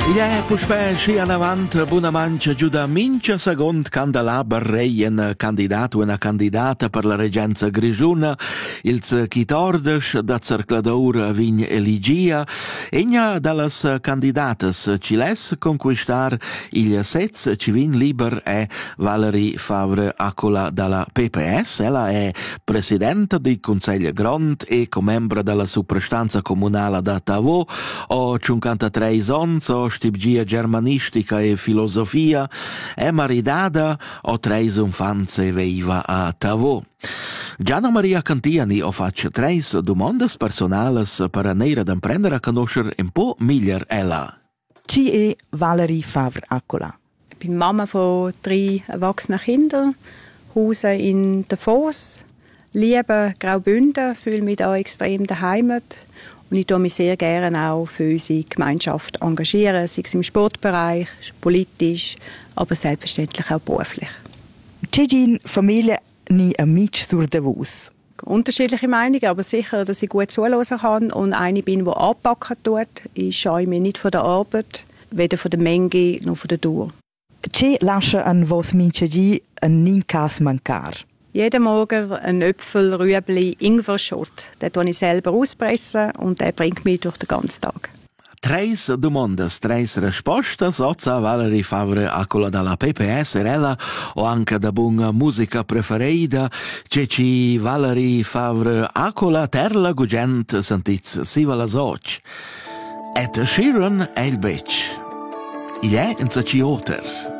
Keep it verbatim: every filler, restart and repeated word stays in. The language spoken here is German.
Il è puspè sci in avant buna mancia giù da mincia second candelaber reien candidato e una candidata per la reggenza grigiuna, ils chitordes da cerclador vign eligia, egna dallas candidatas ci les conquistar il sez civin liber è Valerie Favre Accola dalla P P S, ella è presidente del Consiglio Grond e comembra della suprastanza comunale da Tavò, ho cinquantatré ans, ho stibgia germanistica e filosofia, è maridada, ho treis infanze veiva a Tavò. Gianna Maria Cantiani ho faccio treis domandas personales per neira d'imprendere a conoscere un po' miglior ella. Chi è Valerie Favre Accola? Ich bin Mama von drei erwachsenen Kindern, hause in Davos, liebe Graubünden, fühle mich da extrem daheim und ich tue mich sehr gerne auch für unsere Gemeinschaft engagieren, sei es im Sportbereich, politisch, aber selbstverständlich auch beruflich. C'è in Familie ni amici sur Davos? Unterschiedliche Meinungen, aber sicher, dass ich gut zuhören kann und eine bin, die anpacken tut. Ich scheue mich nicht von der Arbeit, weder von der Menge noch von der Dauer. C'è lascia an vos mincegi an nin cas mancar? Jeden Morgen ein Äpfel, Rüebli, Ingwerschott. Den tue ich selber auspressen und der bringt mich durch den ganzen Tag. Treis domandas, treis rispostas, ozza Valerie Favre Accola dalla P P S, ella o anche da buona musica preferita, ceci Valerie Favre Accola terla gugent sentiz siva la soc. Et Sheeran è il bec. Il è in saci oter.